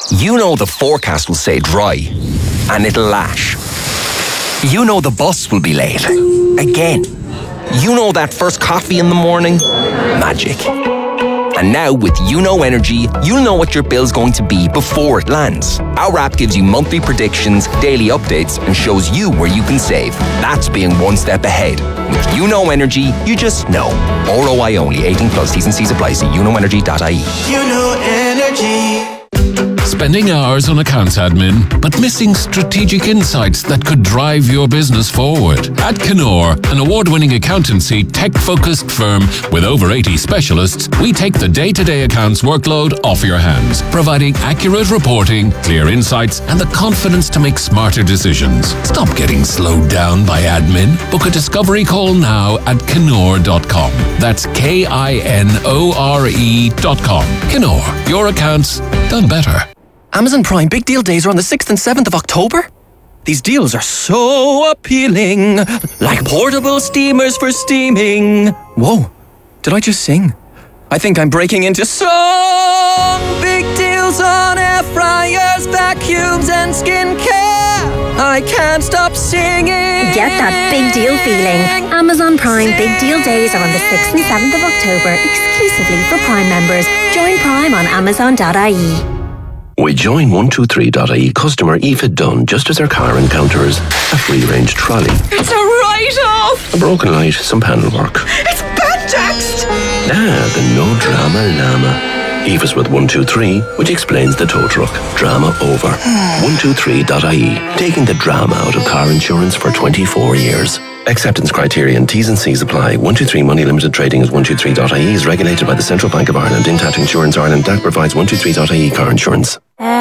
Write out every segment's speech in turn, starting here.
You know the forecast will say dry, and it'll lash. You know the bus will be late. Again. You know that first coffee in the morning? Magic. And now with YouKnow Energy, you'll know what your bill's going to be before it lands. Our app gives you monthly predictions, daily updates, and shows you where you can save. That's being one step ahead. With YouKnow Energy, you just know. ROI only. 18 plus. T's and C's apply. See youknowenergy.ie. YouKnow Energy. Spending hours on accounts admin, but missing strategic insights that could drive your business forward. At Knorr, an award-winning accountancy, tech-focused firm with over 80 specialists, we take the day-to-day accounts workload off your hands, providing accurate reporting, clear insights, and the confidence to make smarter decisions. Stop getting slowed down by admin. Book a discovery call now at Knorr.com. That's KINORE.com. Knorr, your accounts done better. Amazon Prime Big Deal Days are on the 6th and 7th of October. These deals are so appealing. Like portable steamers for steaming. Whoa, did I just sing? I think I'm breaking into song. Big deals on air fryers, vacuums and skincare. I can't stop singing. Get that big deal feeling. Amazon Prime Big Deal Days are on the 6th and 7th of October, exclusively for Prime members. Join Prime on Amazon.ie. With Join123.ie, customer Aoife Dunn just as her car encounters a free-range trolley. It's a write-off! A broken light, some panel work. It's bad-taxed! The no drama llama. Aoife's with 123, which explains the tow truck. Drama over. 123.ie, taking the drama out of car insurance for 24 years. Acceptance criteria and T's and C's apply. 123 Money Limited Trading as 123.ie is regulated by the Central Bank of Ireland. Intact Insurance Ireland that provides 123.ie car insurance.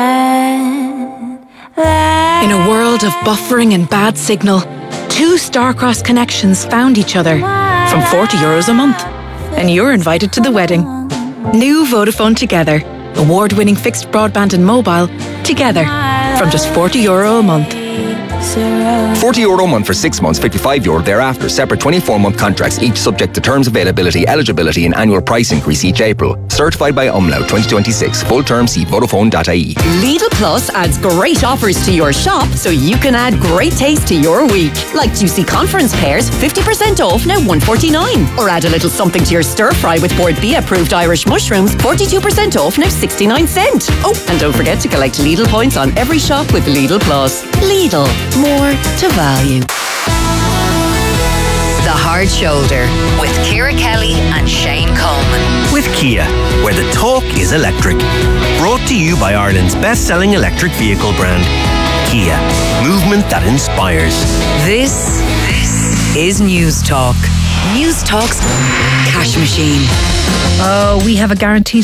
In a world of buffering and bad signal, two Starcross connections found each other from €40 a month. And you're invited to the wedding. New Vodafone Together. Award-winning fixed broadband and mobile together from just €40 a month. €40 a month for 6 months, €55 thereafter. Separate 24-month contracts, each subject to terms, availability, eligibility and annual price increase each April. Certified by Umlaut 2026. Full term, see Vodafone.ie. Lidl Plus adds great offers to your shop so you can add great taste to your week. Like juicy conference pears, 50% off, now $1.49. Or add a little something to your stir fry with Board B approved Irish mushrooms, 42% off, now 69 cents. Oh, and don't forget to collect Lidl points on every shop with Lidl Plus. Lidl. More to value. The Hard Shoulder with Ciara Kelly and Shane Coleman. With Kia, where the talk is electric. Brought to you by Ireland's best-selling electric vehicle brand, Kia. Movement that inspires. This is News Talk. News Talk's cash machine. Oh, we have a guaranteed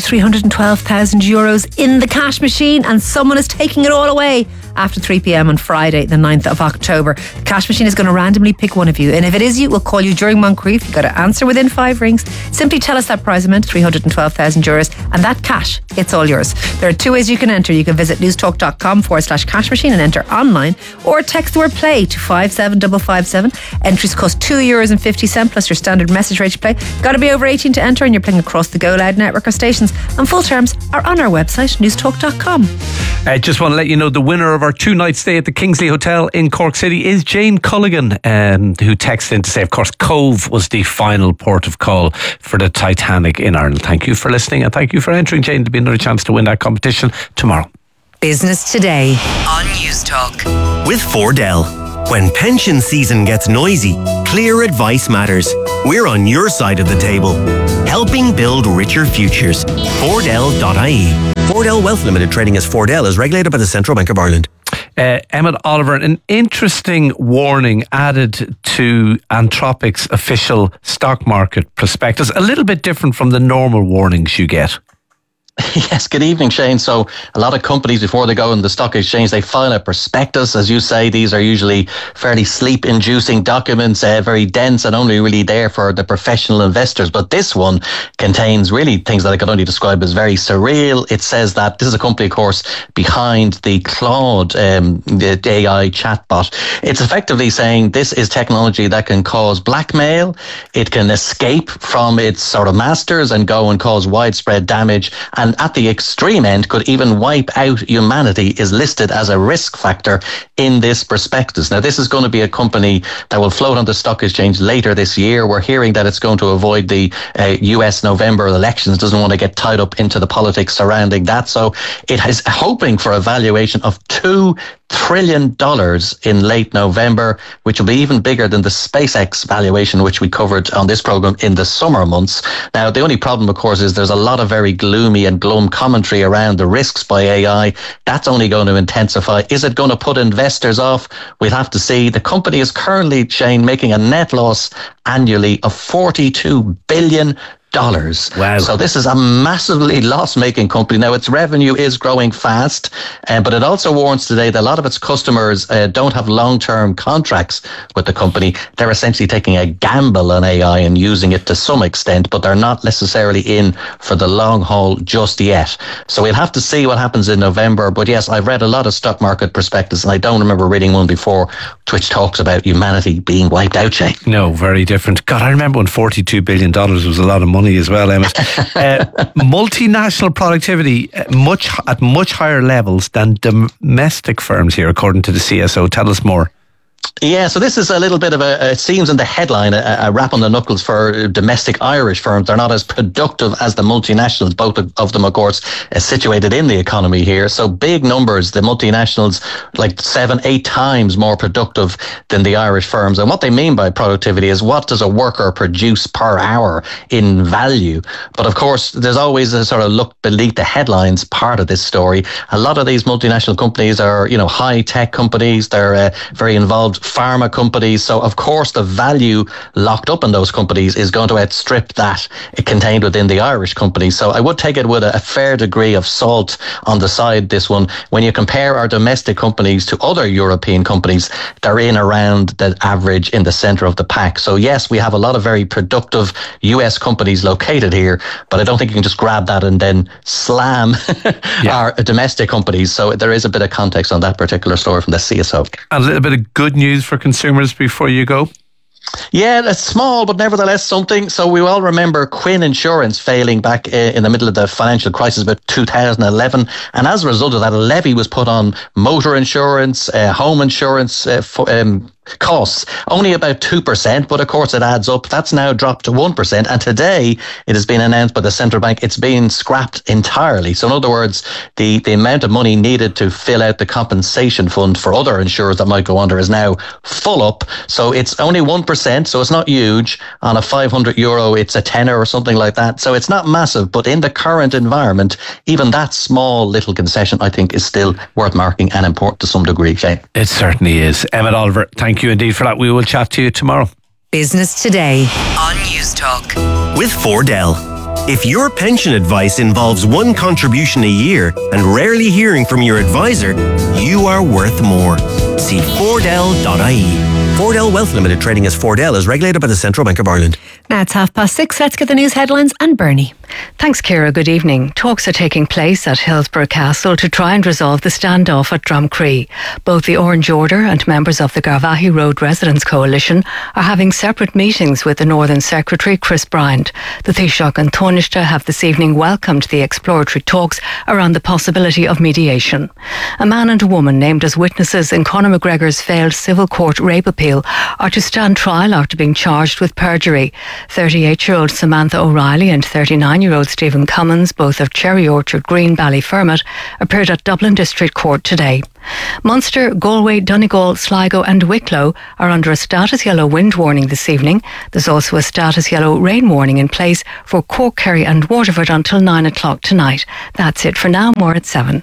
€312,000 in the cash machine, and someone is taking it all away after 3 p.m. on Friday, the 9th of October. The cash machine is going to randomly pick one of you, and if it is you, we'll call you during Moncrief. You've got to answer within 5 rings. Simply tell us that prize amount, €312,000, and that cash, it's all yours. There are 2 ways you can enter. You can visit newstalk.com/cash machine and enter online, or text the word play to 57557. Entries cost €2.50 plus your standard message rate to play. Got to be over 18 to enter, and you're playing across the Go Loud network of stations, and full terms are on our website, newstalk.com. I just want to let you know the winner of our 2-night stay at the Kingsley Hotel in Cork City is Jane Culligan, who texted in to say, of course, Cove was the final port of call for the Titanic in Ireland. Thank you for listening, and thank you for entering, Jane. There'll be another chance to win that competition tomorrow. Business Today on News Talk. With Fordell. When pension season gets noisy, clear advice matters. We're on your side of the table, helping build richer futures. Fordell.ie. Fordell Wealth Limited, trading as Fordell, is regulated by the Central Bank of Ireland. Emmett Oliver, an interesting warning added to Antropic's official stock market prospectus, a little bit different from the normal warnings you get. Yes, good evening, Shane. So a lot of companies, before they go on the stock exchange, they file a prospectus. As you say, these are usually fairly sleep-inducing documents, very dense and only really there for the professional investors. But this one contains really things that I could only describe as very surreal. It says that this is a company, of course, behind the Claude, the AI chatbot. It's effectively saying this is technology that can cause blackmail. It can escape from its sort of masters and go and cause widespread damage. And and at the extreme end could even wipe out humanity, is listed as a risk factor in this prospectus. Now, this is going to be a company that will float on the stock exchange later this year. We're hearing that it's going to avoid the US November elections, doesn't want to get tied up into the politics surrounding that. So it is hoping for a valuation of $2 trillion in late November, which will be even bigger than the SpaceX valuation, which we covered on this program in the summer months. Now, the only problem, of course, is there's a lot of very gloomy and glum commentary around the risks by AI. That's only going to intensify. Is it going to put investors off? We'll have to see. The company is currently, Shane, making a net loss annually of $42 billion. Wow. So this is a massively loss-making company. Now, its revenue is growing fast, but it also warns today that a lot of its customers don't have long-term contracts with the company. They're essentially taking a gamble on AI and using it to some extent, but they're not necessarily in for the long haul just yet. So we'll have to see what happens in November. But yes, I've read a lot of stock market prospectus, and I don't remember reading one before which talks about humanity being wiped out, Shane. No, very different. God, I remember when $42 billion was a lot of money as well, Emmett. Multinational productivity at much higher levels than domestic firms here, according to the CSO. Tell us more. Yeah, so this is a little bit of it seems in the headline, a rap on the knuckles for domestic Irish firms. They're not as productive as the multinationals, both of them, of course, situated in the economy here. So big numbers, the multinationals, like 7-8 times more productive than the Irish firms. And what they mean by productivity is what does a worker produce per hour in value? But of course, there's always a sort of look beneath the headlines part of this story. A lot of these multinational companies are, high tech companies. They're very involved pharma companies. So of course the value locked up in those companies is going to outstrip that contained within the Irish companies. So I would take it with a fair degree of salt on the side, this one. When you compare our domestic companies to other European companies, they're in around the average in the centre of the pack. So yes, we have a lot of very productive US companies located here, but I don't think you can just grab that and then slam our domestic companies. So there is a bit of context on that particular story from the CSO. A little bit of good news for consumers before you go? Yeah, it's small, but nevertheless something. So we all remember Quinn Insurance failing back in the middle of the financial crisis about 2011. And as a result of that, a levy was put on motor insurance, home insurance, costs, only about 2%, but of course it adds up. That's now dropped to 1%, and today it has been announced by the central bank it's being scrapped entirely. So in other words, the amount of money needed to fill out the compensation fund for other insurers that might go under is now full up. So it's only 1%, so it's not huge. On a €500, it's a tenner or something like that. So it's not massive, but in the current environment, even that small little concession, I think, is still worth marking and important to some degree, Shane. It certainly is. Emmett Oliver, thank you indeed for that. We will chat to you tomorrow. Business Today on News Talk. With Fordell. If your pension advice involves one contribution a year and rarely hearing from your advisor, you are worth more. See Fordell.ie. Fordell Wealth Limited, trading as Fordell, is regulated by the Central Bank of Ireland. Now it's 6:30. Let's get the news headlines and Bernie. Thanks, Ciara. Good evening. Talks are taking place at Hillsborough Castle to try and resolve the standoff at Drumcree. Both the Orange Order and members of the Garvaghey Road Residents Coalition are having separate meetings with the Northern Secretary, Chris Bryant. The Taoiseach and Taoiseach have this evening welcomed the exploratory talks around the possibility of mediation. A man and a woman named as witnesses in Conor McGregor's failed civil court rape appeal are to stand trial after being charged with perjury. 38-year-old Samantha O'Reilly and 39-year-old Stephen Cummins, both of Cherry Orchard Green, Ballyfermot, appeared at Dublin District Court today. Munster, Galway, Donegal, Sligo and Wicklow are under a status yellow wind warning this evening. There's also a status yellow rain warning in place for Cork, Kerry and Waterford until 9 o'clock tonight. That's it for now. More at 7.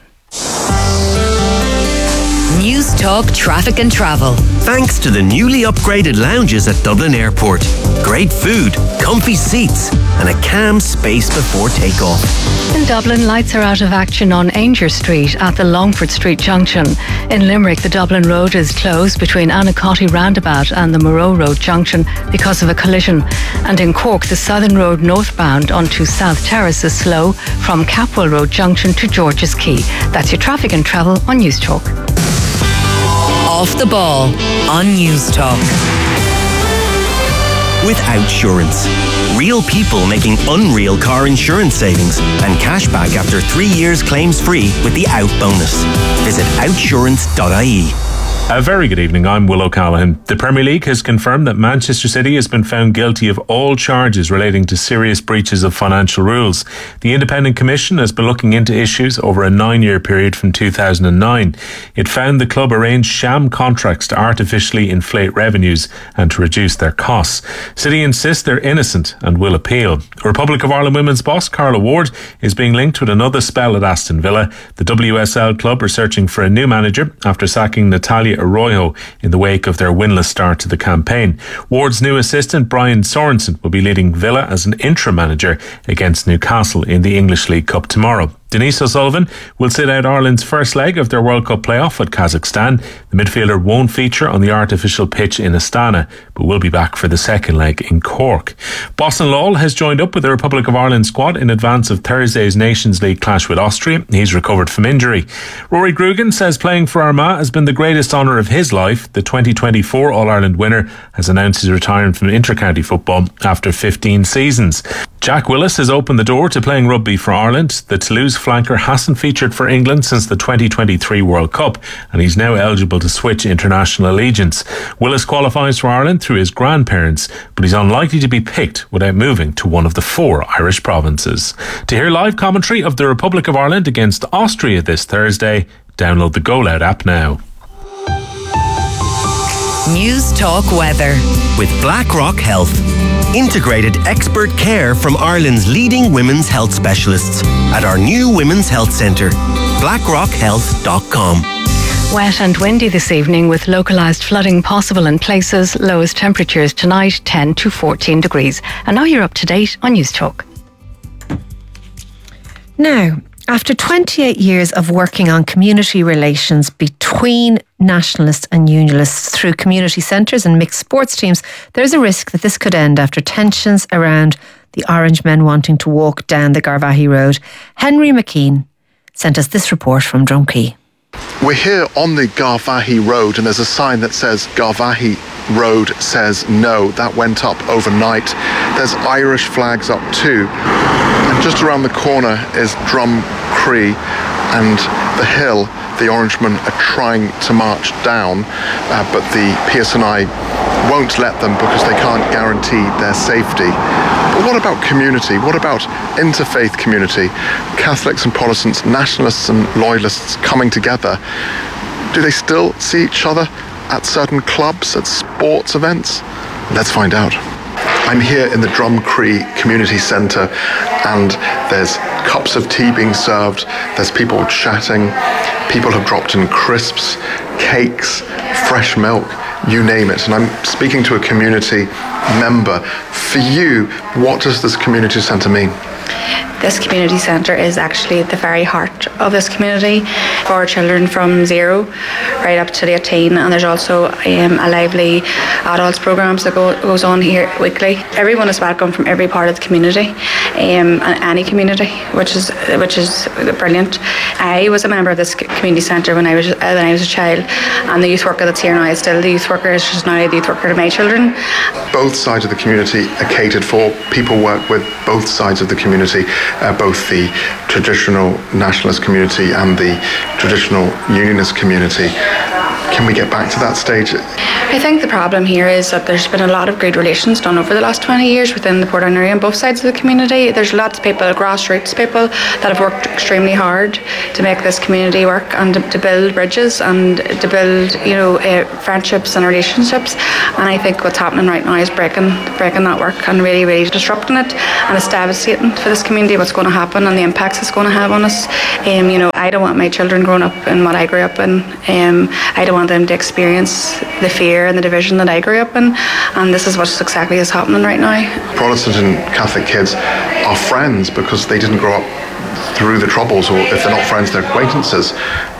News Talk Traffic and Travel. Thanks to the newly upgraded lounges at Dublin Airport. Great food, comfy seats and a calm space before takeoff. In Dublin, lights are out of action on Ainger Street at the Longford Street junction. In Limerick, the Dublin Road is closed between Anacotty Roundabout and the Moreau Road junction because of a collision. And in Cork, the Southern Road northbound onto South Terrace is slow from Capwell Road junction to George's Quay. That's your traffic and travel on News Talk. Off the Ball on News Talk. with Outsurance. Real people making unreal car insurance savings and cash back after 3 years claims free with the Out bonus. Visit outsurance.ie. A very good evening, I'm Will O'Callaghan. The Premier League has confirmed that Manchester City has been found guilty of all charges relating to serious breaches of financial rules. The Independent Commission has been looking into issues over a 9-year period from 2009. It found the club arranged sham contracts to artificially inflate revenues and to reduce their costs. City insist they're innocent and will appeal. Republic of Ireland women's boss Carla Ward is being linked with another spell at Aston Villa. The WSL club are searching for a new manager after sacking Natalia Arroyo in the wake of their winless start to the campaign. Ward's new assistant Brian Sorensen will be leading Villa as an interim manager against Newcastle in the English League Cup tomorrow. Denise O'Sullivan will sit out Ireland's first leg of their World Cup playoff at Kazakhstan. The midfielder won't feature on the artificial pitch in Astana, but will be back for the second leg in Cork. Boston Lawal has joined up with the Republic of Ireland squad in advance of Thursday's Nations League clash with Austria. He's recovered from injury. Rory Grugan says playing for Armagh has been the greatest honour of his life. The 2024 All-Ireland winner has announced his retirement from inter-county football after 15 seasons. Jack Willis has opened the door to playing rugby for Ireland. The Toulouse flanker hasn't featured for England since the 2023 World Cup, and he's now eligible to switch international allegiance. Willis qualifies for Ireland through his grandparents, but he's unlikely to be picked without moving to one of the 4 Irish provinces. To hear live commentary of the Republic of Ireland against Austria this Thursday, download the Go Loud app now. News Talk Weather with BlackRock Health. Integrated expert care from Ireland's leading women's health specialists at our new Women's Health Centre, blackrockhealth.com. Wet and windy this evening with localised flooding possible in places. Lowest temperatures tonight 10 to 14 degrees. And now you're up to date on News Talk. Now, after 28 years of working on community relations between nationalists and unionists through community centres and mixed sports teams, there's a risk that this could end after tensions around the Orange men wanting to walk down the Garvaghey Road. Henry McKean sent us this report from Drumkey. We're here on the Garvaghey Road and there's a sign that says Garvaghey Road says no. That went up overnight. There's Irish flags up too. And just around the corner is Drumcree and the hill the Orangemen are trying to march down, but the PSNI won't let them because they can't guarantee their safety. But what about community? What about interfaith community? Catholics and Protestants, nationalists and loyalists coming together. Do they still see each other at certain clubs, at sports events? Let's find out. I'm here in the Drumcree Community Centre and there's cups of tea being served, there's people chatting, people have dropped in crisps, cakes, fresh milk, you name it. And I'm speaking to a community member. For you, what does this community centre mean? This community centre is actually the very heart of this community for children from 0 right up to 18, and there's also a lively adults programmes that goes on here weekly. Everyone is welcome from every part of the community, and any community, which is brilliant. I was a member of this community centre when I was a child, and the youth worker that's here now is still the youth worker. She's now the youth worker to my children. Both sides of the community are catered for. People work with both sides of the community. Both the traditional nationalist community and the traditional unionist community. Can we get back to that stage? I think the problem here is that there's been a lot of good relations done over the last 20 years within the Portadown area on both sides of the community. There's lots of people, grassroots people, that have worked extremely hard to make this community work and to build bridges and to build, friendships and relationships. And I think what's happening right now is breaking that work and really, really disrupting it. And it's devastating for this community what's going to happen and the impacts it's going to have on us. I don't want my children growing up in what I grew up in. I don't want them to experience the fear and the division that I grew up in, and this is what's exactly is happening right now. Protestant and Catholic kids are friends because they didn't grow up through the Troubles, or if they're not friends, they're acquaintances.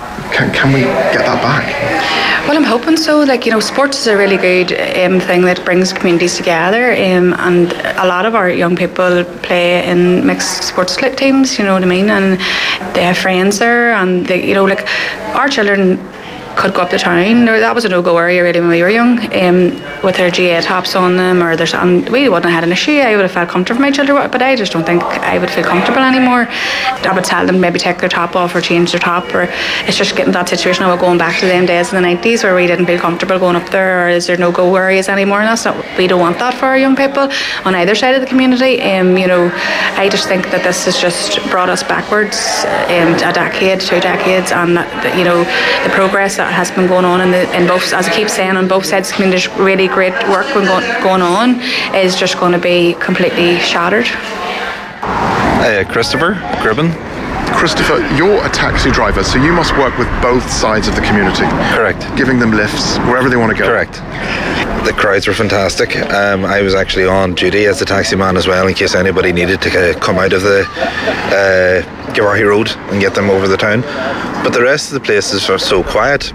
Can we get that back? Well, I'm hoping so. Sports is a really good thing that brings communities together, and a lot of our young people play in mixed sports teams, you know what I mean, and they have friends there, and our children could go up the town. That was a no-go area really when we were young, with their GA tops on them, or there's, and we wouldn't have had an issue. I would have felt comfortable for my children, but I just don't think I would feel comfortable anymore. I would tell them maybe take their top off or change their top, or it's just getting that situation of going back to them days in the 90s where we didn't feel comfortable going up there, or is there no-go areas anymore, and that's not, we don't want that for our young people on either side of the community. I just think that this has just brought us backwards a decade, 2 decades, and the progress that has been going on in both, as I keep saying, on both sides of the community, there's really great work going on, is just going to be completely shattered. Christopher Gribben. Christopher, you're a taxi driver, so you must work with both sides of the community. Correct. Giving them lifts wherever they want to go. Correct. The crowds were fantastic. I was actually on duty as a taxi man as well, in case anybody needed to come out of the Garvaghey Road and get them over the town. But the rest of the places are so quiet.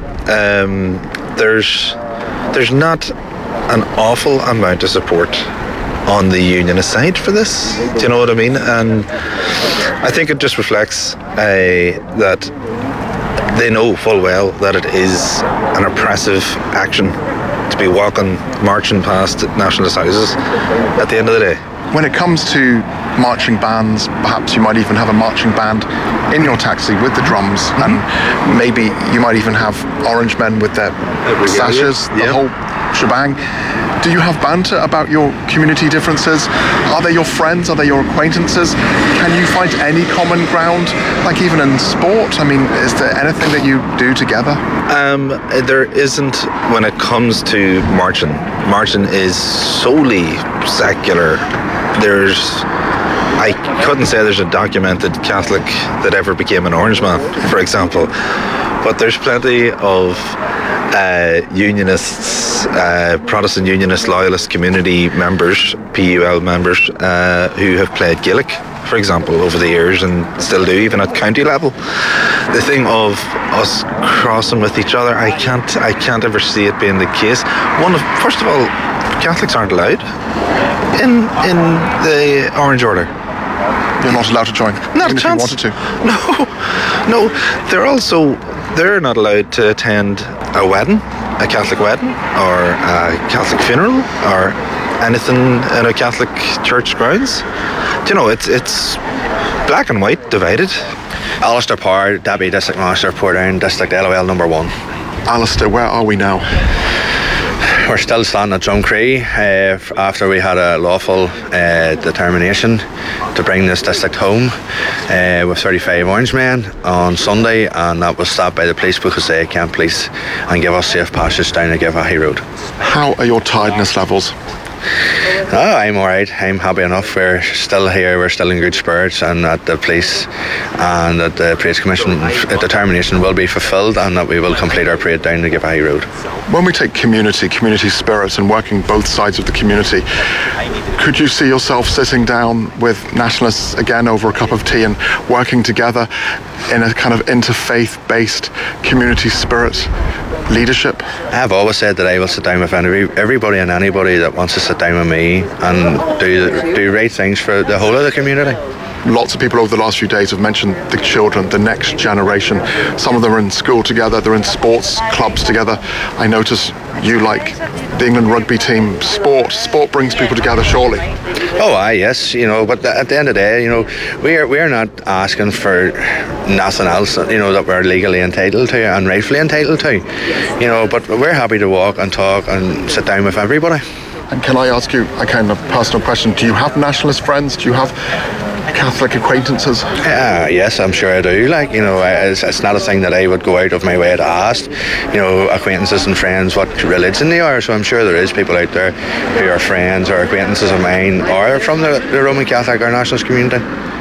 There's not an awful amount of support on the unionist side for this. Do you know what I mean? And I think it just reflects that they know full well that it is an oppressive action to be marching past nationalist houses at the end of the day. When it comes to marching bands, perhaps you might even have a marching band in your taxi with the drums, and maybe you might even have orange men with their sashes, the whole shebang. Do you have banter about your community differences? Are they your friends? Are they your acquaintances? Can you find any common ground, like even in sport? I mean, is there anything that you do together? There isn't when it comes to marching. Marching is solely secular. I couldn't say there's a documented Catholic that ever became an Orange Man, for example. But there's plenty of unionists, Protestant Unionist Loyalist community members, PUL members, who have played Gaelic, for example, over the years, and still do, even at county level. The thing of us crossing with each other, I can't ever see it being the case. First of all, Catholics aren't allowed in the Orange Order. You're not allowed to join? Not even a chance. If you wanted to? No. They're not allowed to attend a wedding, a Catholic wedding, or a Catholic funeral, or anything in a Catholic church grounds. Do you know, it's black and white divided. Alistair Power, Deputy District Master, Portdown District, LOL number 1. Alistair, where are we now? We're still standing at Drumcree after we had a lawful determination to bring this district home with 35 Orange men on Sunday, and that was stopped by the police because they can't police and give us safe passage down the Garvaghey Road. How are your tiredness levels? Oh, I'm alright. I'm happy enough. We're still here. We're still in good spirits, and that the police and that the Parade Commission determination will be fulfilled, and that we will complete our parade down the Garvaghey Road. When we take community spirit and working both sides of the community, could you see yourself sitting down with nationalists again over a cup of tea and working together in a kind of interfaith-based community spirit leadership? I've always said that I will sit down with everybody and anybody that wants to sit down with me and do right things for the whole of the community. Lots of people over the last few days have mentioned the children, the next generation. Some of them are in school together, they're in sports clubs together. I notice you like the England rugby team. Sport brings people together, surely. Oh, yes, but at the end of the day, we're not asking for nothing else, that we're legally entitled to and rightfully entitled to, but we're happy to walk and talk and sit down with everybody. And can I ask you a kind of personal question? Do you have nationalist friends? Do you have Catholic acquaintances? Yes, I'm sure I do. It's not a thing that I would go out of my way to ask, acquaintances and friends what religion they are. So I'm sure there is people out there who are friends or acquaintances of mine or from the Roman Catholic or nationalist community.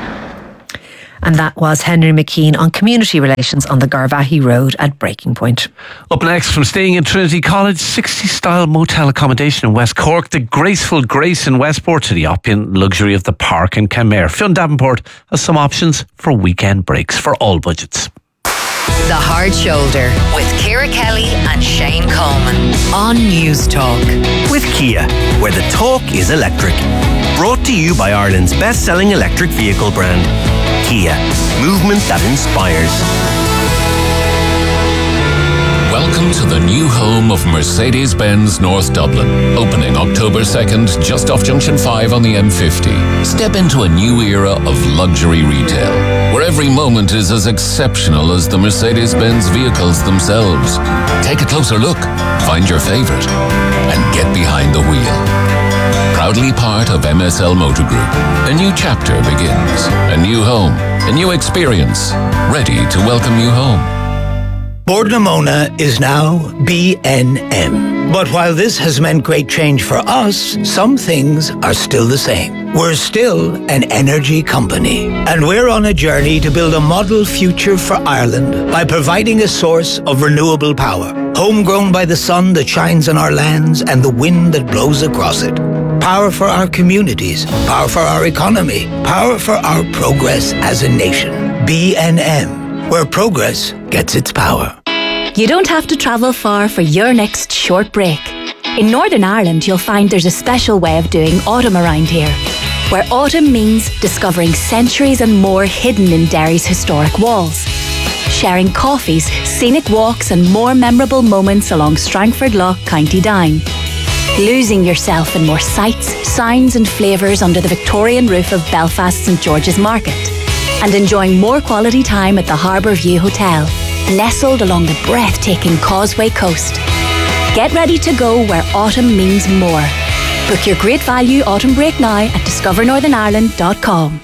And that was Henry McKean on community relations on the Garvaghey Road at Breaking Point. Up next, from staying in Trinity College 60-style motel accommodation in West Cork, the graceful Grace in Westport, to the opulent luxury of the Park in Kenmare. Fionn Davenport has some options for weekend breaks for all budgets. The Hard Shoulder with Ciara Kelly and Shane Coleman on News Talk. With Kia, where the talk is electric. Brought to you by Ireland's best-selling electric vehicle brand, Kia. Movement that inspires. Welcome to the new home of Mercedes-Benz North Dublin, opening October 2nd just off Junction 5 on the M50. Step into a new era of luxury retail, where every moment is as exceptional as the Mercedes-Benz vehicles themselves. Take a closer look, find your favourite, and get behind the wheel. Proudly part of MSL Motor Group, a new chapter begins. A new home, a new experience, ready to welcome you home. Bord na Móna is now BNM. But while this has meant great change for us, some things are still the same. We're still an energy company. And we're on a journey to build a model future for Ireland by providing a source of renewable power, homegrown by the sun that shines on our lands and the wind that blows across it. Power for our communities, power for our economy, power for our progress as a nation. BNM, where progress gets its power. You don't have to travel far for your next short break. In Northern Ireland, you'll find there's a special way of doing autumn around here, where autumn means discovering centuries and more hidden in Derry's historic walls, sharing coffees, scenic walks and more memorable moments along Strangford Lough, County Down, losing yourself in more sights, sounds and flavours under the Victorian roof of Belfast St George's Market, and enjoying more quality time at the Harbour View Hotel, nestled along the breathtaking Causeway Coast. Get ready to go where autumn means more. Book your great value autumn break now at discovernorthernireland.com.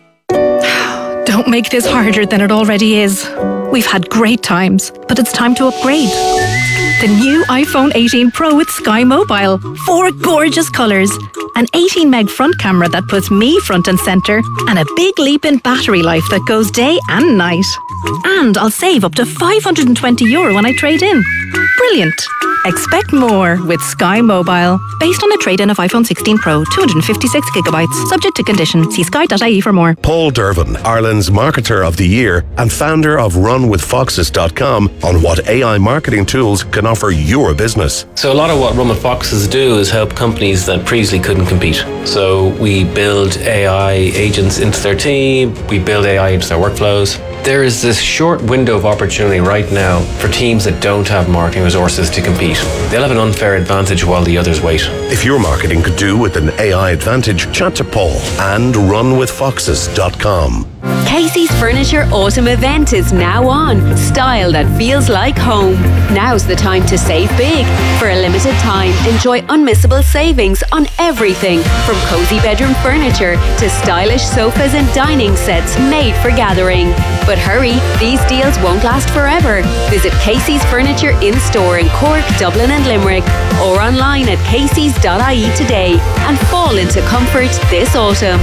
Don't make this harder than it already is. We've had great times, but it's time to upgrade. The new iPhone 18 Pro with Sky Mobile. 4 gorgeous colours, an 18 meg front camera that puts me front and centre, and a big leap in battery life that goes day and night. And I'll save up to €520 when I trade in. Brilliant. Expect more with Sky Mobile. Based on a trade-in of iPhone 16 Pro, 256GB, subject to condition. See sky.ie for more. Paul Dervin, Ireland's Marketer of the Year and founder of RunWithFoxes.com, on what AI marketing tools can offer your business. So a lot of what Run with Foxes do is help companies that previously couldn't compete. So we build AI agents into their team, we build AI into their workflows. There is this short window of opportunity right now for teams that don't have marketing resources to compete. They'll have an unfair advantage while the others wait. If your marketing could do with an AI advantage, chat to Paul and RunWithFoxes.com. Casey's Furniture Autumn event is now on. Style that feels like home. Now's the time to save big. For a limited time, enjoy unmissable savings on everything from cozy bedroom furniture to stylish sofas and dining sets made for gathering. But hurry, these deals won't last forever. Visit Casey's Furniture in-store in Cork, Dublin and Limerick, or online at caseys.ie today and fall into comfort this autumn.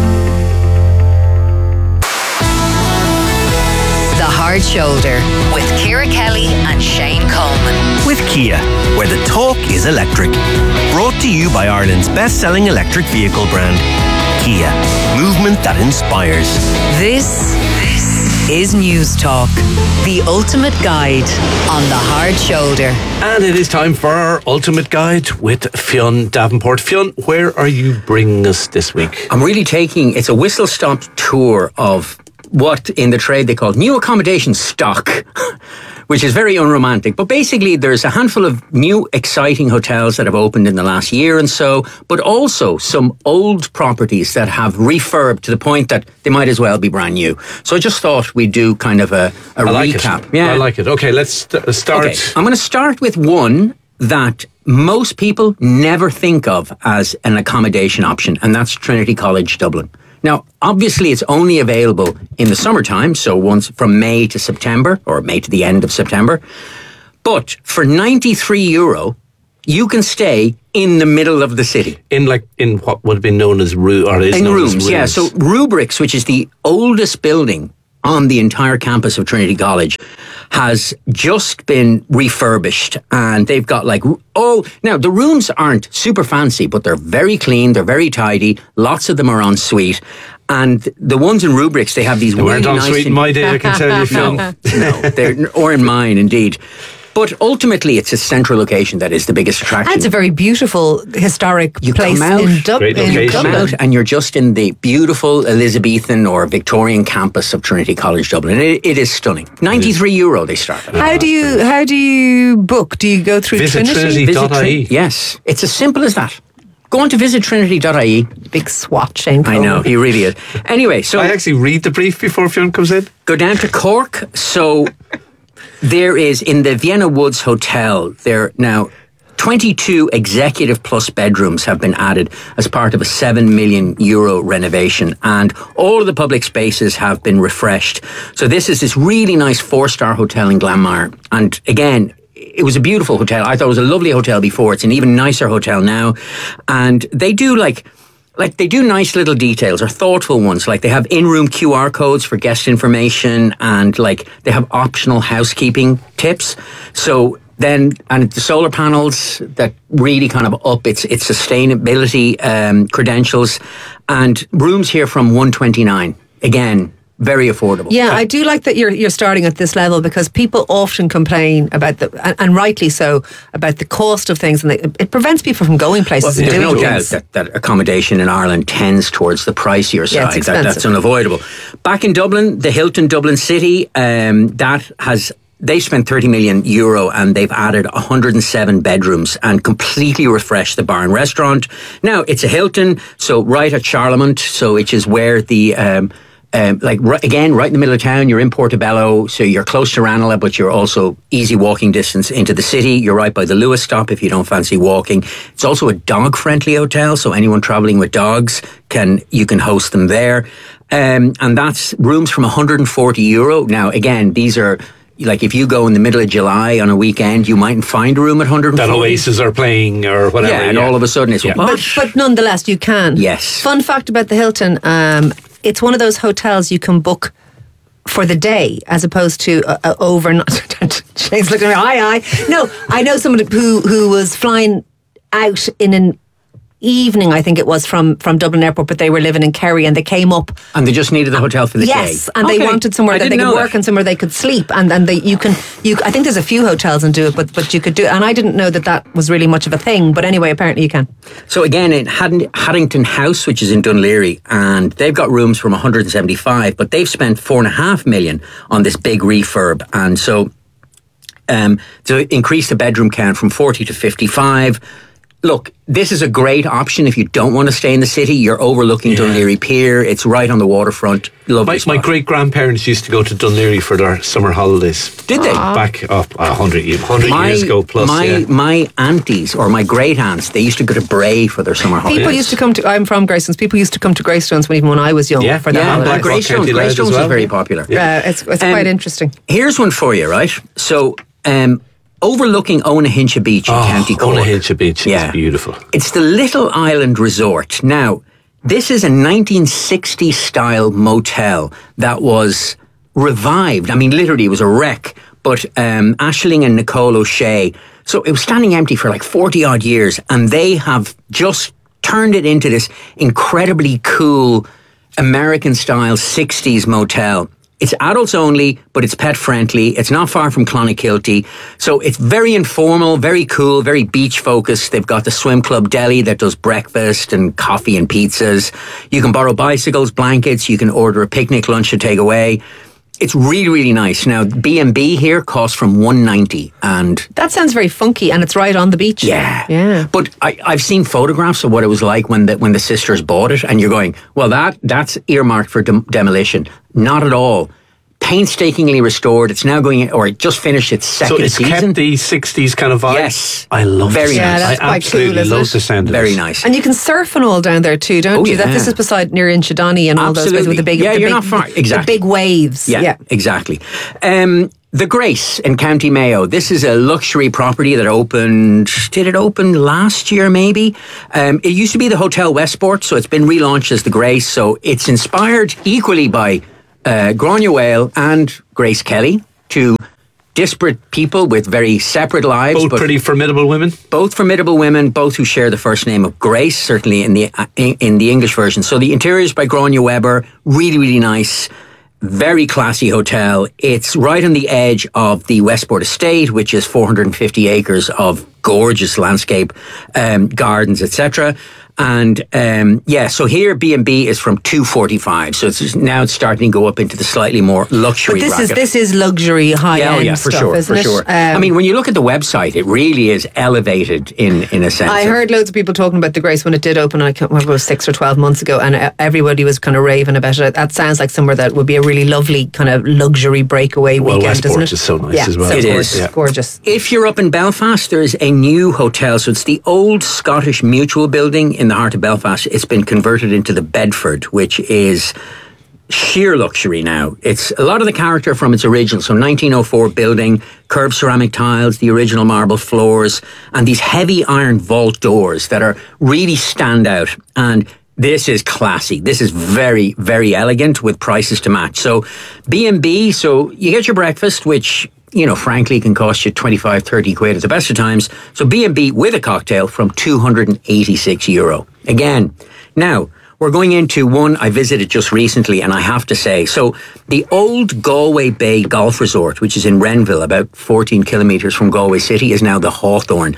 The Hard Shoulder with Ciara Kelly and Shane Coleman. With Kia, where the talk is electric. Brought to you by Ireland's best-selling electric vehicle brand, Kia. Movement that inspires. This is News Talk, the ultimate guide on The Hard Shoulder. And it is time for our ultimate guide with Fionn Davenport. Fionn, where are you bringing us this week? I'm really it's a whistle-stop tour of what in the trade they call new accommodation stock, which is very unromantic. But basically, there's a handful of new exciting hotels that have opened in the last year and so, but also some old properties that have refurbed to the point that they might as well be brand new. So I just thought we'd do kind of a recap. Yeah, I like it. Okay, let's start. Okay, I'm going to start with one that most people never think of as an accommodation option, and that's Trinity College Dublin. Now, obviously, it's only available in the summertime, so once from May to September, or May to the end of September. But for €93, you can stay in the middle of the city. In what would have been known as rooms. Yeah, so Rubrics, which is the oldest building on the entire campus of Trinity College, has just been refurbished, and they've got now the rooms aren't super fancy, but they're very clean, they're very tidy, lots of them are en suite, and the ones in Rubrics, they have these they really weren't en suite in my day, I can tell you, Phil. No, or in mine indeed. But ultimately, it's a central location that is the biggest attraction. And it's a very beautiful historic place in Dublin. You come out and you're just in the beautiful Elizabethan or Victorian campus of Trinity College Dublin. It is stunning. €93 they start. How do you book? Do you go through Trinity? Yes, it's as simple as that. Go on to visittrinity.ie. Big swat, Shane I know, he really is. Anyway, so I actually read the brief before Fionn comes in. Go down to Cork. So there is, in the Vienna Woods Hotel, there now 22 executive plus bedrooms have been added as part of a €7 million renovation, and all of the public spaces have been refreshed. So this is this really nice 4-star hotel in Glanmire. And again, it was a beautiful hotel. I thought it was a lovely hotel before. It's an even nicer hotel now. And they do they do nice little details or thoughtful ones. Like they have in-room QR codes for guest information, and they have optional housekeeping tips. So then, and the solar panels that really kind of up its sustainability credentials, and rooms here from $129. Again, very affordable. Yeah, I do like that you're starting at this level, because people often complain about and rightly so, about the cost of things, and it prevents people from going places and doing doing things. There's no doubt that accommodation in Ireland tends towards the pricier Yeah, side. it's expensive. That's unavoidable. Back in Dublin, the Hilton Dublin City, they spent €30 million and they've added 107 bedrooms and completely refreshed the bar and restaurant. Now, it's a Hilton, so right at Charlemont, so which is where the right in the middle of town. You're in Portobello, so you're close to Ranelagh, but you're also easy walking distance into the city. You're right by the Lewis stop if you don't fancy walking. It's also a dog-friendly hotel, so anyone travelling with dogs you can host them there. And that's rooms from €140. Now, again, these are, if you go in the middle of July on a weekend, you mightn't find a room at $140. That Oasis are playing or whatever. Yeah, and all of a sudden it's But nonetheless, you can. Yes. Fun fact about the Hilton, it's one of those hotels you can book for the day as opposed to overnight. Shane's looking at me, aye. No, I know someone who was flying out in an evening, I think it was, from Dublin Airport, but they were living in Kerry, and they came up and they just needed the hotel for the day. Yes, and they wanted somewhere that they could work and somewhere they could sleep, and you I think there's a few hotels and do it, but you could do it, and I didn't know that was really much of a thing, but anyway, apparently you can. So again, in Haddington House, which is in Dún Laoghaire, and they've got rooms from 175, but they've spent $4.5 million on this big refurb, and so to increase the bedroom count from 40 to 55. Look, this is a great option if you don't want to stay in the city. You're overlooking Dún Laoghaire Pier. It's right on the waterfront. Lovely spot. My great-grandparents used to go to Dún Laoghaire for their summer holidays. Did they? Back up 100 years ago plus. My aunties or my great-aunts, they used to go to Bray for their summer holidays. People used to come to, I'm from Greystones, people used to come to Greystones even when I was young for their holidays. Greystones was very popular. It's quite interesting. Here's one for you, right? So, overlooking Onahincha Beach in County Cork. Onahincha Beach is beautiful. It's the Little Island Resort. Now, this is a 1960-style motel that was revived. I mean, literally, it was a wreck. But Aisling and Nicole O'Shea, so it was standing empty for 40-odd years, and they have just turned it into this incredibly cool American-style 60s motel. It's adults only, but it's pet friendly. It's not far from Clonakilty. So it's very informal, very cool, very beach focused. They've got the Swim Club Deli that does breakfast and coffee and pizzas. You can borrow bicycles, blankets. You can order a picnic lunch to take away. It's really, really nice. Now, B&B here costs from $190, and that sounds very funky, and it's right on the beach. Yeah. But I've seen photographs of what it was like when the sisters bought it, and you're going, well, that's earmarked for demolition. Not at all. Painstakingly restored. It's now going, or it just finished its second season. So it's kept the 60s kind of vibe? Yes. I love very nice. That's I absolutely cool, love the sound of very this. nice. And you can surf and all down there too, don't you? This is beside near Inchydoney and all those places with the big, you're not far. Exactly. The big waves. Yeah. Exactly. The Grace in County Mayo. This is a luxury property that opened. Did it open last year? Maybe. It used to be the Hotel Westport, so it's been relaunched as the Grace. So it's inspired equally by Gráinne Whale and Grace Kelly, two disparate people with very separate lives. Both pretty formidable women. Both formidable women, both who share the first name of Grace, certainly in the English version. So the interiors by Gráinne Weber, really, really nice. very classy hotel. It's right on the edge of the Westport Estate, which is 450 acres of gorgeous landscape, gardens, etc. And so here B&B is from $245, so it's starting to go up into the slightly more luxury bracket. This is luxury, high end for stuff, sure, isn't for it? sure. I mean, when you look at the website, it really is elevated in a sense. I heard loads of people talking about the Grace when it did open. I can't remember, it was 6 or 12 months ago, and everybody was kind of raving about it. That sounds like somewhere that would be a really lovely kind of luxury breakaway weekend, Westport isn't it? is so nice as well. It is gorgeous. If you're up in Belfast, there is a new hotel. So it's the old Scottish Mutual building in the heart of Belfast. It's been converted into the Bedford, which is sheer luxury now. It's a lot of the character from its original. So 1904 building, curved ceramic tiles, the original marble floors, and these heavy iron vault doors that are really stand out. And this is classy. This is very, very elegant with prices to match. So B&B, so you get your breakfast, which, frankly, can cost you 25, 30 quid at the best of times. So B&B with a cocktail from €286. Again, now, we're going into one I visited just recently, and I have to say, so the old Galway Bay Golf Resort, which is in Renville, about 14 kilometres from Galway City, is now the Hawthorne.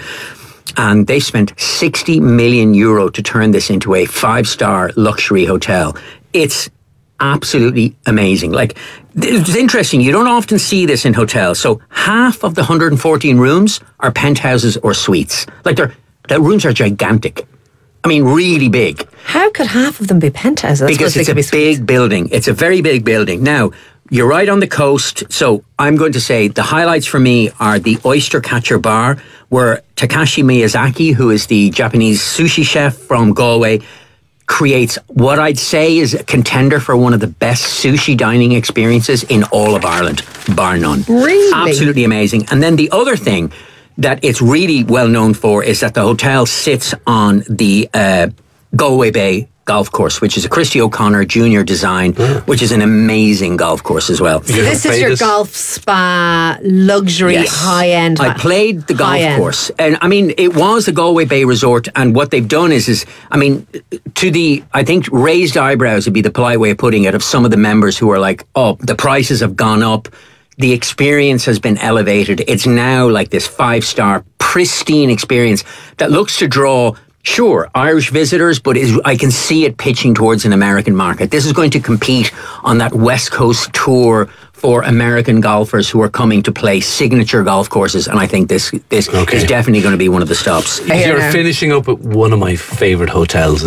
And they spent €60 million to turn this into a 5-star luxury hotel. It's absolutely amazing. Like, it's interesting, you don't often see this in hotels. So half of the 114 rooms are penthouses or suites. Like, the rooms are gigantic. I mean, really big. How could half of them be penthouses? Because it's a big building. It's a very big building. Now, you're right on the coast. So I'm going to say the highlights for me are the Oyster Catcher Bar, where Takashi Miyazaki, who is the Japanese sushi chef from Galway, creates what I'd say is a contender for one of the best sushi dining experiences in all of Ireland, bar none. Really? Absolutely amazing. And then the other thing that it's really well known for is that the hotel sits on the Galway Bay golf course, which is a Christy O'Connor Jr. design, which is an amazing golf course as well. So this is your golf spa, luxury, high-end. I played the golf course. And I mean, it was the Galway Bay Resort, and what they've done is I mean, to the, I think, raised eyebrows would be the polite way of putting it, of some of the members who are like, oh, the prices have gone up. The experience has been elevated. It's now like this 5-star pristine experience that looks to draw, sure, Irish visitors, but I can see it pitching towards an American market. This is going to compete on that West Coast tour for American golfers who are coming to play signature golf courses, and I think this is definitely going to be one of the stops. You're finishing up at one of my favourite hotels.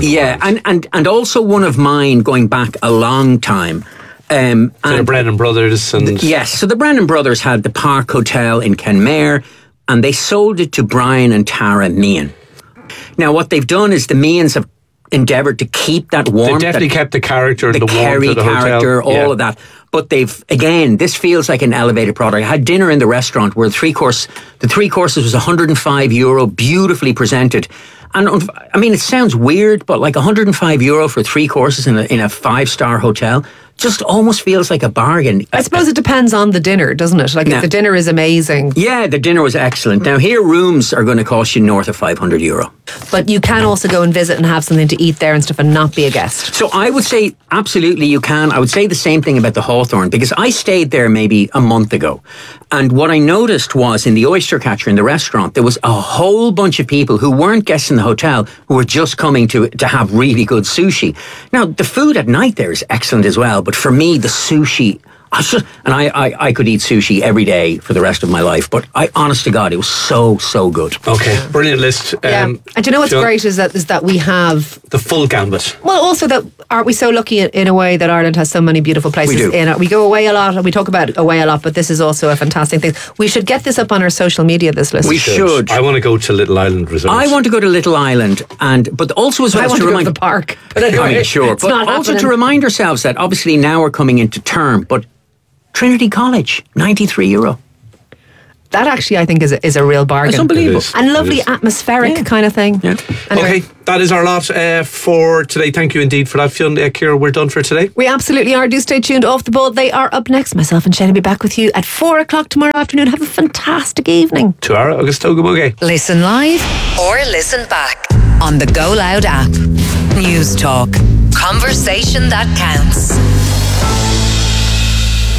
And also one of mine going back a long time. And the Brennan Brothers. Yes, so the Brennan Brothers had the Park Hotel in Kenmare, and they sold it to Brian and Tara Meehan. Now, what they've done is the Meehans have endeavoured to keep that warmth. They've definitely kept the character and the warmth Kerry of the character, hotel. all of that. But this feels like an elevated product. I had dinner in the restaurant where the three courses was €105, beautifully presented. And I mean, it sounds weird, but like €105 for 3 courses in a 5-star hotel just almost feels like a bargain. I suppose it depends on the dinner, doesn't it? Like, if the dinner is amazing. Yeah, the dinner was excellent. Now, here rooms are going to cost you north of €500. But you can also go and visit and have something to eat there and stuff and not be a guest. So I would say absolutely you can. I would say the same thing about the Hawthorne, because I stayed there maybe a month ago. And what I noticed was in the Oyster Catcher in the restaurant, there was a whole bunch of people who weren't guests in the hotel who were just coming to have really good sushi. Now, the food at night there is excellent as well, but for me, the sushi, I could eat sushi every day for the rest of my life, but honest to God, it was so good. Okay, brilliant list. And do you know what's great is that we have the full gambit. Well, also that aren't we so lucky in a way that Ireland has so many beautiful places? We do. We go away a lot, and we talk about away a lot, but this is also a fantastic thing. We should get this up on our social media. This list. We should. I want to go to Little Island Resort. I want to go to Little Island, but also as well I want to to remind go to the park. But anyway, sure, it's but not also happening. to remind ourselves that obviously now we're coming into term, but Trinity College, €93. That actually, I think, is a real bargain. It's unbelievable. And lovely atmospheric kind of thing. Yeah. Anyway. Okay, that is our lot for today. Thank you indeed for that, Fionn. Ciara, we're done for today. We absolutely are. Do stay tuned. Off the Ball, they are up next. Myself and Shane will be back with you at 4:00 tomorrow afternoon. Have a fantastic evening. Tuara agus Tóga Bugé. Listen live or listen back on the Go Loud app. News Talk. Conversation that counts.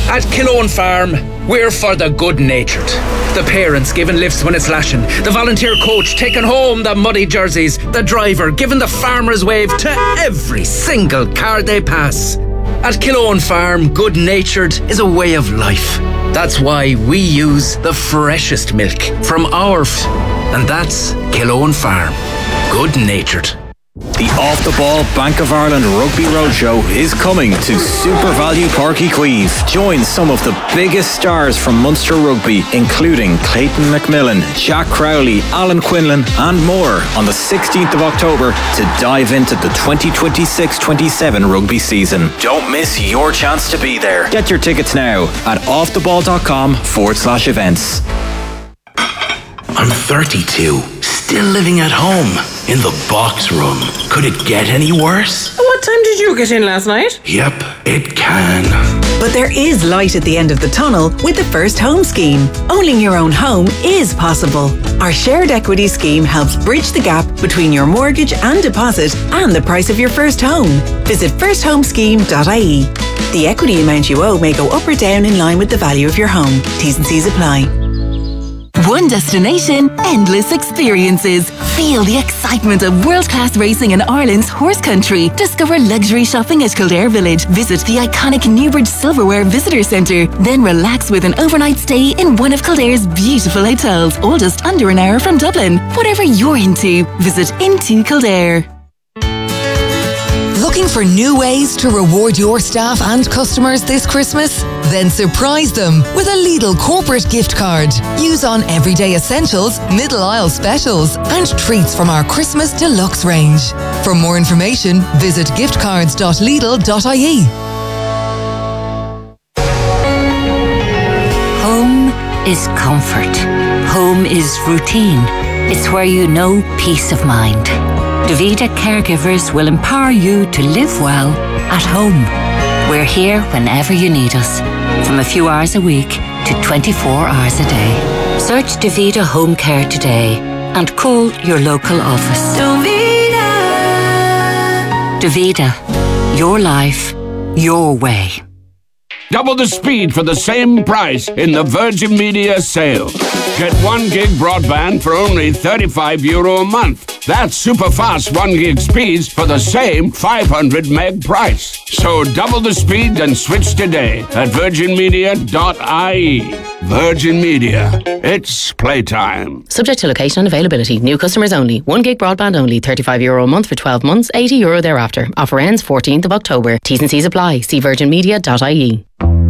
At Killowen Farm, we're for the good-natured. The parents giving lifts when it's lashing. The volunteer coach taking home the muddy jerseys. The driver giving the farmer's wave to every single car they pass. At Killowen Farm, good-natured is a way of life. That's why we use the freshest milk from our and that's Killowen Farm. Good-natured. The Off the Ball Bank of Ireland Rugby Roadshow is coming to Super Value Park Queeve. Join some of the biggest stars from Munster Rugby, including Clayton McMillan, Jack Crowley, Alan Quinlan and more on the 16th of October to dive into the 2026-27 rugby season. Don't miss your chance to be there. Get your tickets now at offtheball.com/events. I'm 32, still living at home, in the box room. Could it get any worse? What time did you get in last night? Yep, it can. But there is light at the end of the tunnel with the First Home Scheme. Owning your own home is possible. Our shared equity scheme helps bridge the gap between your mortgage and deposit and the price of your first home. Visit firsthomscheme.ie. The equity amount you owe may go up or down in line with the value of your home. T's and C's apply. One destination, endless experiences. Feel the excitement of world-class racing in Ireland's horse country. Discover luxury shopping at Kildare Village. Visit the iconic Newbridge Silverware Visitor Centre. Then relax with an overnight stay in one of Kildare's beautiful hotels, all just under an hour from Dublin. Whatever you're into, visit Into Kildare. Looking for new ways to reward your staff and customers this Christmas? Then surprise them with a Lidl corporate gift card. Use on everyday essentials, middle aisle specials, and treats from our Christmas deluxe range. For more information, visit giftcards.lidl.ie. Home is comfort. Home is routine. It's where you know peace of mind. Davida Caregivers will empower you to live well at home. We're here whenever you need us, from a few hours a week to 24 hours a day. Search Davida Home Care today and call your local office. Davida, your life, your way. Double the speed for the same price in the Virgin Media sale. Get 1 gig broadband for only €35 a month. That's super fast 1 gig speeds for the same 500 meg price. So double the speed and switch today at virginmedia.ie. Virgin Media. It's playtime. Subject to location and availability. New customers only. 1 gig broadband only. €35 a month for 12 months. €80 thereafter. Offer ends 14th of October. T's and C's apply. See virginmedia.ie.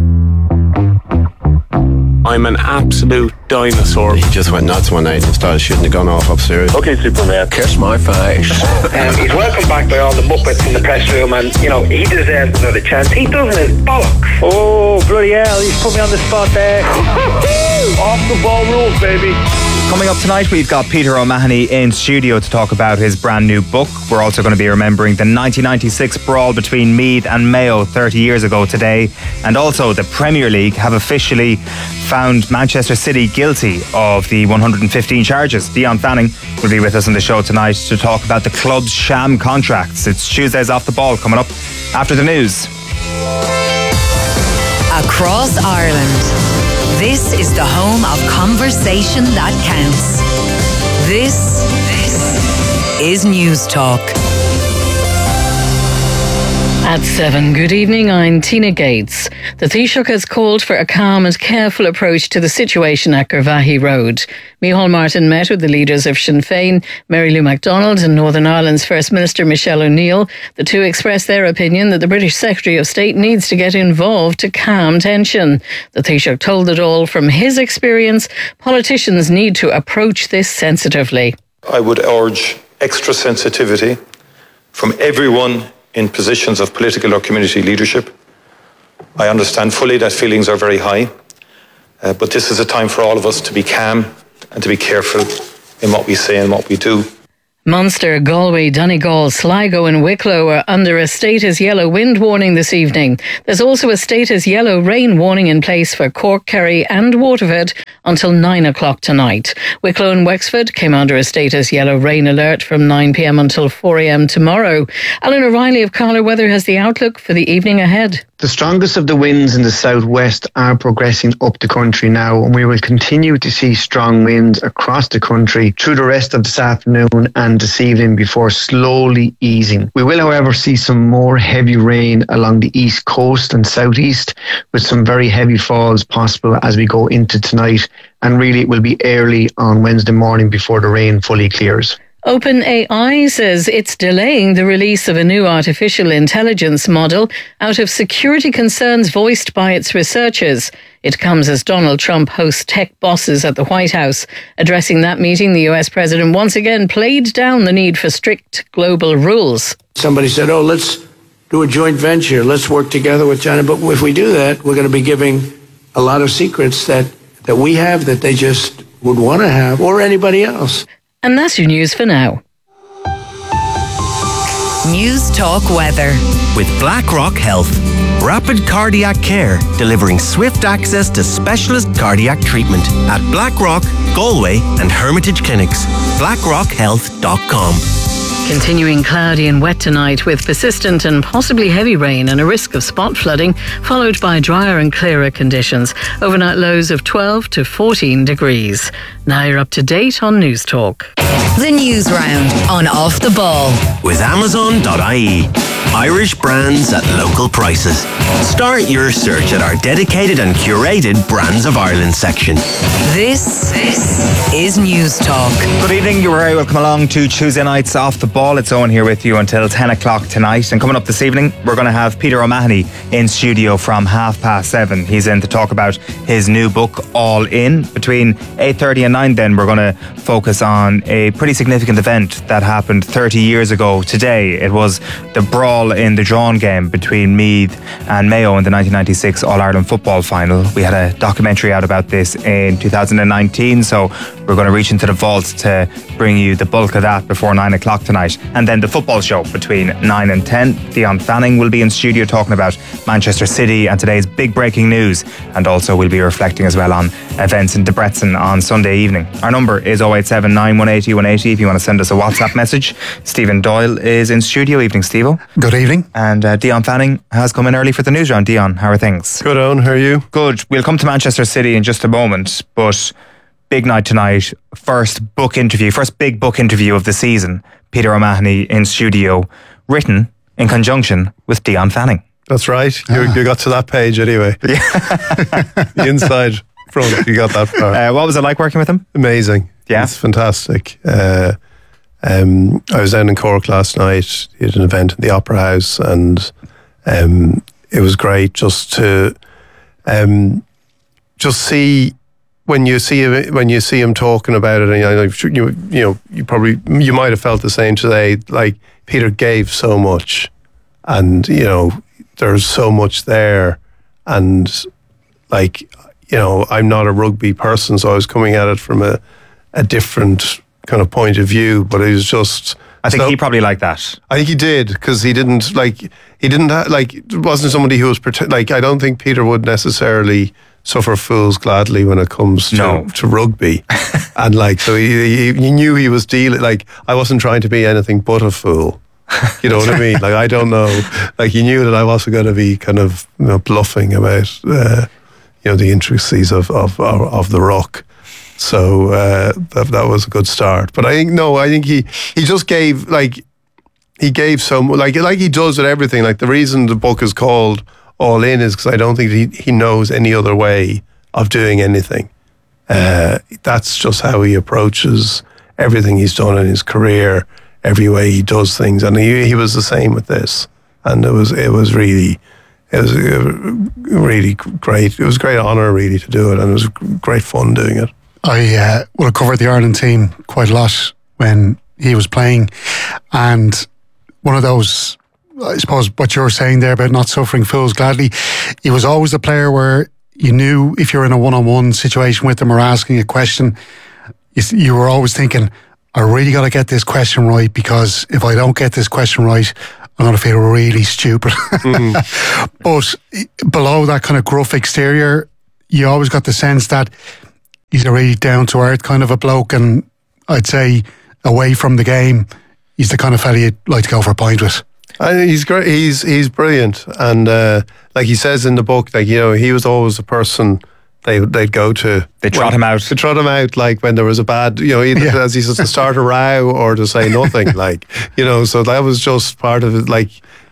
I'm an absolute dinosaur. He just went nuts one night and started shooting the gun off upstairs. Okay, Superman. Kiss my face. He's welcomed back by all the Muppets in the press room, and, you know, he deserves another chance. He doesn't, his bollocks. Oh, bloody hell, he's put me on the spot there. Off the ball rules, baby. Coming up tonight, we've got Peter O'Mahony in studio to talk about his brand new book. We're also going to be remembering the 1996 brawl between Meath and Mayo 30 years ago today. And also the Premier League have officially found Manchester City guilty of the 115 charges. Dion Fanning will be with us on the show tonight to talk about the club's sham contracts. It's Tuesday's Off the Ball coming up after the news. Across Ireland, this is the home of conversation that counts. This is News Talk. At 7, good evening, I'm Tina Gates. The Taoiseach has called for a calm and careful approach to the situation at Garvaghey Road. Micheál Martin met with the leaders of Sinn Féin, Mary Lou MacDonald and Northern Ireland's First Minister Michelle O'Neill. The two expressed their opinion that the British Secretary of State needs to get involved to calm tension. The Taoiseach told it all from his experience, politicians need to approach this sensitively. I would urge extra sensitivity from everyone in positions of political or community leadership. I understand fully that feelings are very high, but this is a time for all of us to be calm and to be careful in what we say and what we do. Munster, Galway, Donegal, Sligo and Wicklow are under a state as yellow wind warning this evening. There's also a state as yellow rain warning in place for Cork, Kerry and Waterford until 9 o'clock tonight. Wicklow and Wexford came under a state as yellow rain alert from 9 p.m. until 4 a.m. tomorrow. Alan O'Reilly of Carlow Weather has the outlook for the evening ahead. The strongest of the winds in the southwest are progressing up the country now, and we will continue to see strong winds across the country through the rest of this afternoon and this evening before slowly easing. We will, however, see some more heavy rain along the east coast and southeast, with some very heavy falls possible as we go into tonight, and really it will be early on Wednesday morning before the rain fully clears. OpenAI says it's delaying the release of a new artificial intelligence model out of security concerns voiced by its researchers. It comes as Donald Trump hosts tech bosses at the White House. Addressing that meeting, the US president once again played down the need for strict global rules. Somebody said, let's do a joint venture. Let's work together with China. But if we do that, we're going to be giving a lot of secrets that we have that they just would want to have, or anybody else. And that's your news for now. News Talk Weather. With BlackRock Health. Rapid cardiac care, delivering swift access to specialist cardiac treatment at BlackRock, Galway and Hermitage Clinics. BlackRockHealth.com. Continuing cloudy and wet tonight with persistent and possibly heavy rain and a risk of spot flooding, followed by drier and clearer conditions. Overnight lows of 12 to 14 degrees. Now you're up to date on News Talk. The News Round on Off the Ball. With Amazon.ie. Irish brands at local prices. Start your search at our dedicated and curated Brands of Ireland section. This is News Talk. Good evening, you're very welcome along to Tuesday Nights Off the Ball. It's Owen here with you until 10 o'clock tonight. And coming up this evening, we're going to have Peter O'Mahony in studio from 7:30. He's in to talk about his new book, All In. Between 8:30 and 9 then, we're going to focus on a pretty significant event that happened 30 years ago today. It was the brawl in the drawn game between Meath and Mayo in the 1996 All-Ireland football final. We had a documentary out about this in 2019, so we're going to reach into the vault to bring you the bulk of that before 9 o'clock tonight. And then the football show between 9 and 10. Dion Fanning will be in studio talking about Manchester City and today's big breaking news, and also we'll be reflecting as well on events in Debrecen on Sunday evening. Our number is 0879 180 180 if you want to send us a WhatsApp message. Stephen Doyle is in studio. Evening, Steve-o. Good evening. And Dion Fanning has come in early for the news round. Dion, how are things? Good, Owen. How are you? Good. We'll come to Manchester City in just a moment, but big night tonight. First big book interview of the season. Peter O'Mahony in studio, written in conjunction with Dion Fanning. That's right. You got to that page anyway. The inside front, you got that far. What was it like working with him? Amazing. Yeah. It's fantastic. I was down in Cork last night. He had an event in the Opera House, and it was great just to just see when you see him talking about it. And you might have felt the same today. Like, Peter gave so much, and there's so much there, and I'm not a rugby person, so I was coming at it from a different kind of point of view, but it was just... I think he probably liked that. I think he did, because it wasn't somebody who was... I don't think Peter would necessarily suffer fools gladly when it comes to rugby. And so he knew he was dealing... I wasn't trying to be anything but a fool. You know what I mean? I don't know. He knew that I wasn't going to be kind of bluffing about the intricacies of the ruck. So that was a good start. But I think he just gave he gave so much, like he does with everything. The reason the book is called All In is because I don't think he knows any other way of doing anything. That's just how he approaches everything he's done in his career, every way he does things, and he was the same with this. And it was really great. It was a great honour really to do it, and it was great fun doing it. I would have covered the Ireland team quite a lot when he was playing, and one of those, I suppose what you're saying there about not suffering fools gladly, he was always a player where you knew if you're in a one-on-one situation with him or asking a question, you were always thinking, I really got to get this question right, because if I don't get this question right, I'm going to feel really stupid. But below that kind of gruff exterior, you always got the sense that he's a really down-to-earth kind of a bloke, and I'd say away from the game, he's the kind of fella you'd like to go for a pint with. He's great. He's brilliant, and like he says in the book, like he was always the person they'd go to. They trot him out. To trot him out, like when there was a bad, either as he says to start a row or to say nothing, like So that was just part of it. Like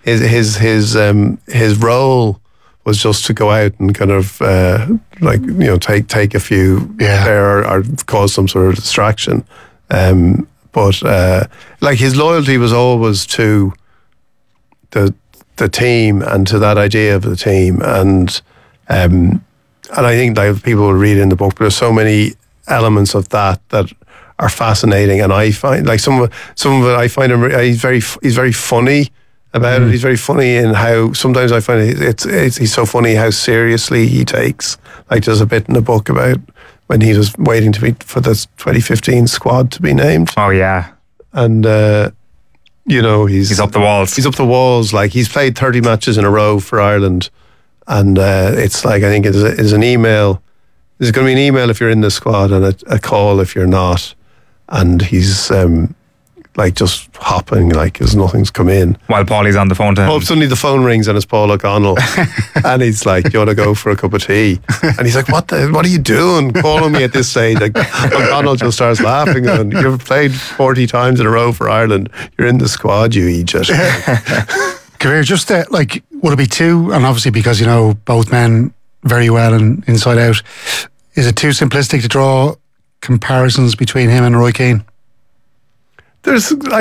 his role was just to go out and kind of take a few there or cause some sort of distraction. But like his loyalty was always to the team and to that idea of the team, and I think like people will read in the book, there's so many elements of that are fascinating, and I find like some of it I find him he's very funny about it. He's very funny in how sometimes I find he's so funny how seriously he takes. Like there's a bit in the book about when he was waiting for the 2015 squad to be named. Oh yeah, and he's up the walls. He's up the walls. Like he's played 30 matches in a row for Ireland, and it's like I think it's an email. There's going to be an email if you're in the squad and a call if you're not, and he's like just hopping like as nothing's come in. While Paulie's on the phone to him. Suddenly the phone rings and it's Paul O'Connell and he's like, "Do you want to go for a cup of tea?" And he's like, what are you doing calling me at this stage? Like O'Connell just starts laughing and you've played 40 times in a row for Ireland. You're in the squad, you idiot. Kabir, just like, would it be too, and obviously because both men very well and inside out, is it too simplistic to draw comparisons between him and Roy Keane? There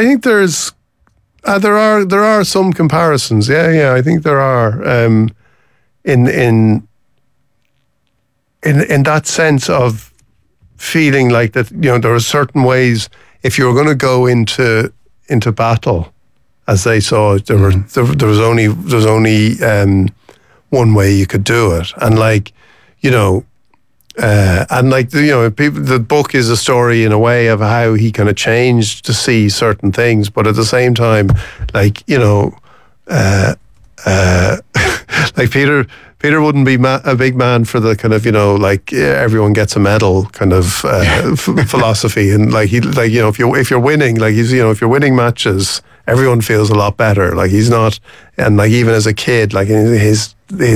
are some comparisons. Yeah. I think there are in that sense of feeling like that. There are certain ways if you were going to go into battle, as they saw it, there was only one way you could do it, and like and like the book is a story in a way of how he kind of changed to see certain things, but at the same time, like like Peter wouldn't be a big man for the kind of like everyone gets a medal kind of philosophy, and like if you're winning, like if you're winning matches, everyone feels a lot better. Like he's not, and like even as a kid, like his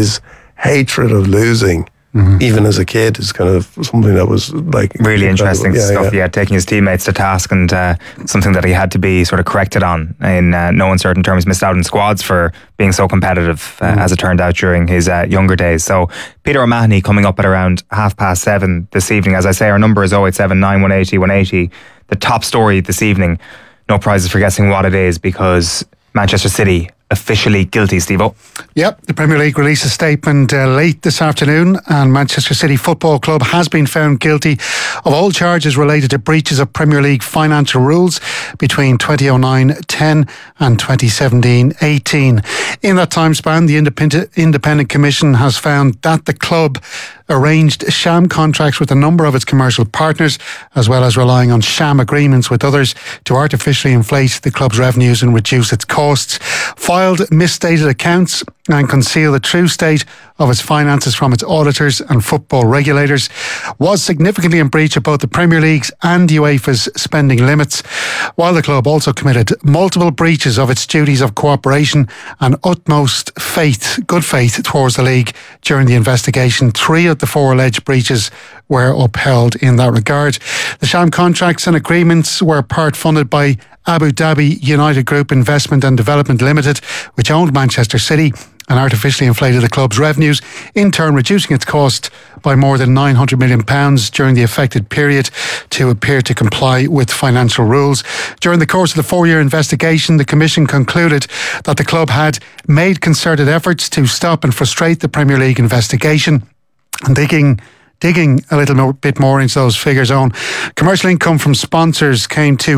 hatred of losing. Mm-hmm. Even as a kid is kind of something that was like really interesting stuff. Yeah, taking his teammates to task and something that he had to be sort of corrected on in no uncertain terms. Missed out in squads for being so competitive, as it turned out during his younger days. So Peter O'Mahony coming up at around 7:30 this evening. As I say, our number is 087 918 180. The top story this evening. No prizes for guessing what it is because Manchester City officially guilty, Steve-O. Yep, the Premier League released a statement late this afternoon, and Manchester City Football Club has been found guilty of all charges related to breaches of Premier League financial rules between 2009-10 and 2017-18. In that time span, the Independent Commission has found that the club arranged sham contracts with a number of its commercial partners, as well as relying on sham agreements with others to artificially inflate the club's revenues and reduce its costs, filed misstated accounts and conceal the true state of its finances from its auditors and football regulators, was significantly in breach of both the Premier League's and UEFA's spending limits, while the club also committed multiple breaches of its duties of cooperation and utmost good faith towards the league during the investigation. 3 of the 4 alleged breaches were upheld in that regard. The sham contracts and agreements were part funded by Abu Dhabi United Group Investment and Development Limited, which owned Manchester City and artificially inflated the club's revenues, in turn reducing its cost by more than £900 million during the affected period to appear to comply with financial rules. During the course of the 4-year investigation, the Commission concluded that the club had made concerted efforts to stop and frustrate the Premier League investigation. And digging a little bit more into those figures on, commercial income from sponsors came to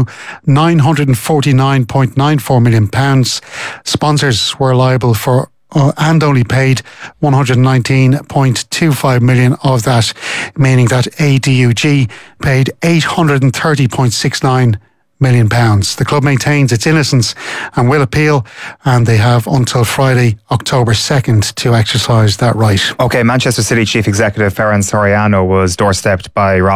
£949.94 million. Sponsors were liable for and only paid 119.25 million of that, meaning that ADUG paid 830.69 million pounds. The club maintains its innocence and will appeal, and they have until Friday, October 2nd to exercise that right. Okay, Manchester City Chief Executive Ferran Soriano was doorstepped by Rob